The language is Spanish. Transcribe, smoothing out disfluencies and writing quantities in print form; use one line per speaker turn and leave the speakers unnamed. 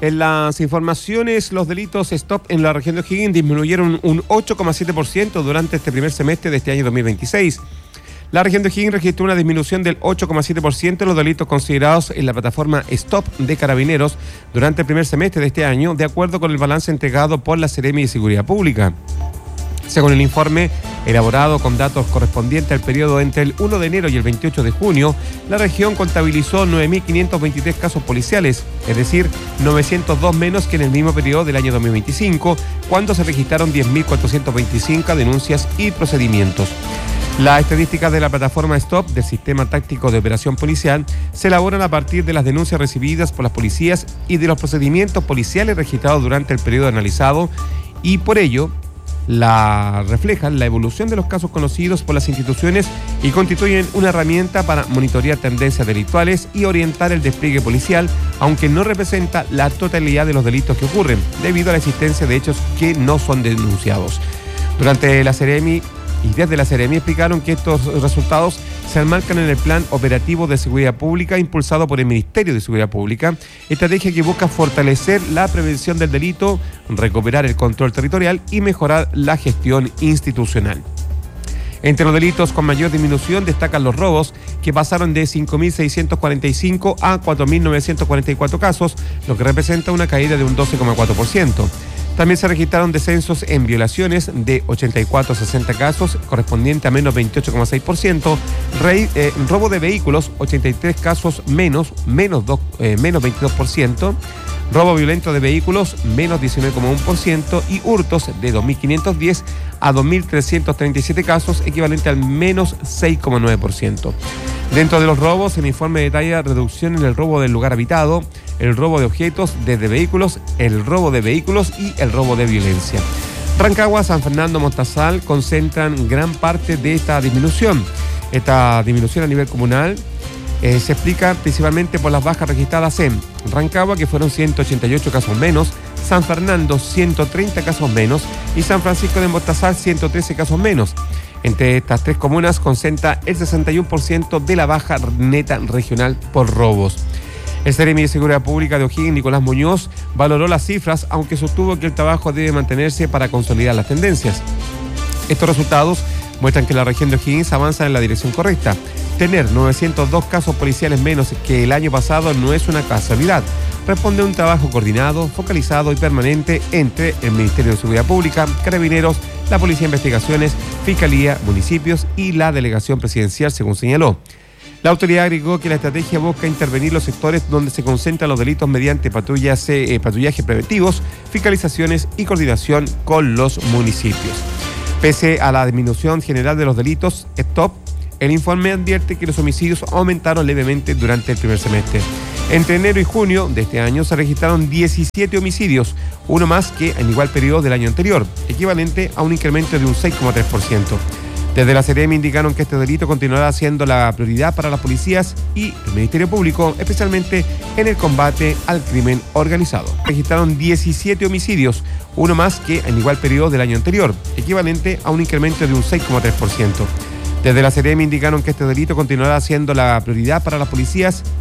En las informaciones, los delitos stop en la región de O'Higgins disminuyeron un 8,7% durante este primer semestre de este año 2026. La región de O'Higgins registró una disminución del 8,7% en los delitos considerados en la plataforma Stop de Carabineros durante el primer semestre de este año, de acuerdo con el balance entregado por la Seremi de Seguridad Pública. Según el informe, elaborado con datos correspondientes al periodo entre el 1 de enero y el 28 de junio, la región contabilizó 9.523 casos policiales, es decir, 902 menos que en el mismo periodo del año 2025, cuando se registraron 10.425 denuncias y procedimientos. Las estadísticas de la plataforma Stop del Sistema Táctico de Operación Policial se elaboran a partir de las denuncias recibidas por las policías y de los procedimientos policiales registrados durante el periodo analizado y por ello reflejan la evolución de los casos conocidos por las instituciones y constituyen una herramienta para monitorear tendencias delictuales y orientar el despliegue policial, aunque no representa la totalidad de los delitos que ocurren, debido a la existencia de hechos que no son denunciados. Durante la Seremi y desde la Seremi explicaron que estos resultados se enmarcan en el Plan Operativo de Seguridad Pública impulsado por el Ministerio de Seguridad Pública, estrategia que busca fortalecer la prevención del delito, recuperar el control territorial y mejorar la gestión institucional. Entre los delitos con mayor disminución destacan los robos, que pasaron de 5.645 a 4.944 casos, lo que representa una caída de un 12,4%. También se registraron descensos en violaciones de 84 a 60 casos, correspondiente a menos 28,6%. Robo de vehículos, 83 casos menos 22%. Robo violento de vehículos, menos 19,1%. Y hurtos de 2.510 a 2.337 casos, equivalente al menos 6,9%. Dentro de los robos, el informe detalla reducción en el robo del lugar habitado, el robo de objetos desde vehículos, el robo de vehículos y el robo de violencia. Rancagua, San Fernando, Mostazal concentran gran parte de esta disminución. Esta disminución a nivel comunal se explica principalmente por las bajas registradas en Rancagua, que fueron 188 casos menos, San Fernando 130 casos menos y San Francisco de Mostazal 113 casos menos. Entre estas tres comunas concentra el 61% de la baja neta regional por robos. El Seremi de Seguridad Pública de O'Higgins, Nicolás Muñoz, valoró las cifras, aunque sostuvo que el trabajo debe mantenerse para consolidar las tendencias. Estos resultados muestran que la región de O'Higgins avanza en la dirección correcta. Tener 902 casos policiales menos que el año pasado no es una casualidad. Responde a un trabajo coordinado, focalizado y permanente entre el Ministerio de Seguridad Pública, Carabineros, la Policía de Investigaciones, Fiscalía, municipios y la Delegación Presidencial, según señaló. La autoridad agregó que la estrategia busca intervenir los sectores donde se concentran los delitos mediante patrullajes preventivos, fiscalizaciones y coordinación con los municipios. Pese a la disminución general de los delitos, Stop, el informe advierte que los homicidios aumentaron levemente durante el primer semestre. Entre enero y junio de este año se registraron 17 homicidios, uno más que en igual periodo del año anterior, equivalente a un incremento de un 6,3%. Desde la Seremi indicaron que este delito continuará siendo la prioridad para las policías y el Ministerio Público, especialmente en el combate al crimen organizado. Registraron 17 homicidios, uno más que en igual periodo del año anterior, equivalente a un incremento de un 6,3%. Desde la Seremi indicaron que este delito continuará siendo la prioridad para las policías